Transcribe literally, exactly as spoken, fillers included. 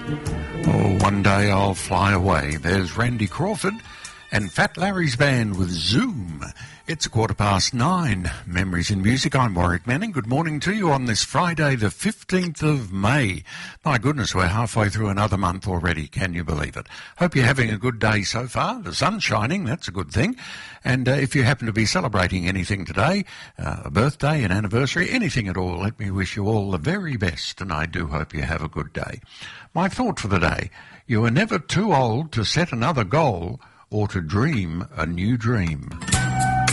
Oh, one day I'll fly away. There's Randy Crawford and Fat Larry's band with Zoom. It's a quarter past nine. Memories in Music. I'm Warwick Manning. Good morning to you on this Friday, the fifteenth of May. My goodness, we're halfway through another month already. Can you believe it? Hope you're having a good day so far. The sun's shining. That's a good thing. And uh, if you happen to be celebrating anything today, uh, a birthday, an anniversary, anything at all, let me wish you all the very best. And I do hope you have a good day. My thought for the day: you are never too old to set another goal or to dream a new dream.